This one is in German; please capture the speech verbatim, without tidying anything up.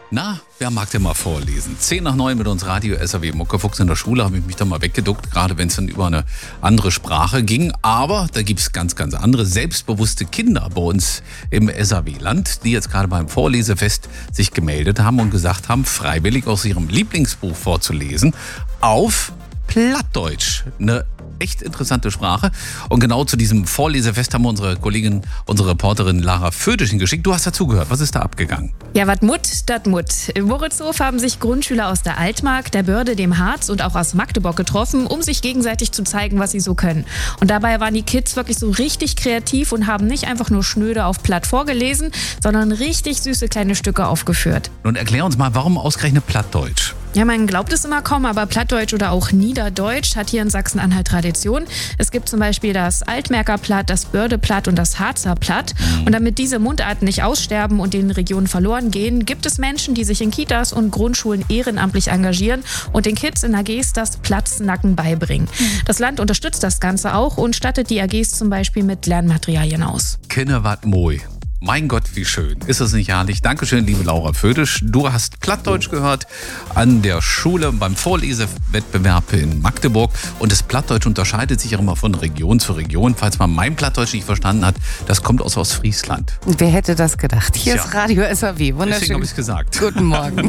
Na, wer mag denn mal vorlesen? Zehn nach neun mit uns Radio S R W Muckefuchs. In der Schule habe ich mich da mal weggeduckt, gerade wenn es dann über eine andere Sprache ging. Aber da gibt es ganz, ganz andere, selbstbewusste Kinder bei uns im S R W-Land, die jetzt gerade beim Vorlesefest sich gemeldet haben und gesagt haben, freiwillig aus ihrem Lieblingsbuch vorzulesen auf Plattdeutsch. Eine echt interessante Sprache. Und genau zu diesem Vorlesefest haben wir unsere Kollegin, unsere Reporterin Lara Födeschen geschickt. Du hast dazugehört. Was ist da abgegangen? Ja, wat Mut, dat Mut. Im Moritzhof haben sich Grundschüler aus der Altmark, der Börde, dem Harz und auch aus Magdeburg getroffen, um sich gegenseitig zu zeigen, was sie so können. Und dabei waren die Kids wirklich so richtig kreativ und haben nicht einfach nur schnöde auf Platt vorgelesen, sondern richtig süße kleine Stücke aufgeführt. Nun erklär uns mal, warum ausgerechnet Plattdeutsch? Ja, man glaubt es immer kaum, aber Plattdeutsch oder auch Niederdeutsch hat hier in Sachsen-Anhalt Tradition. Es gibt zum Beispiel das Altmärker Platt, das Börde-Platt und das Harzer Platt. Und damit diese Mundarten nicht aussterben und den Regionen verloren gehen, gibt es Menschen, die sich in Kitas und Grundschulen ehrenamtlich engagieren und den Kids in A Gs das Platznacken beibringen. Das Land unterstützt das Ganze auch und stattet die A Gs zum Beispiel mit Lernmaterialien aus. Kenne wat moi. Mein Gott, wie schön. Ist das nicht herrlich? Dankeschön, liebe Laura Födisch. Du hast Plattdeutsch gehört an der Schule beim Vorlesewettbewerb in Magdeburg. Und das Plattdeutsch unterscheidet sich auch immer von Region zu Region. Falls man mein Plattdeutsch nicht verstanden hat, das kommt aus Ostfriesland. Wer hätte das gedacht? Hier Tja. ist Radio S R W. Wunderschön. Deswegen habe ich es gesagt. Guten Morgen.